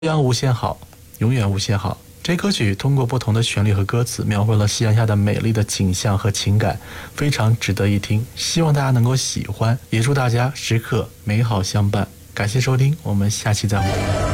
阳无限好，永远无限好。这歌曲通过不同的旋律和歌词，描绘了夕阳下的美丽的景象和情感，非常值得一听。希望大家能够喜欢，也祝大家时刻美好相伴。感谢收听，我们下期再会。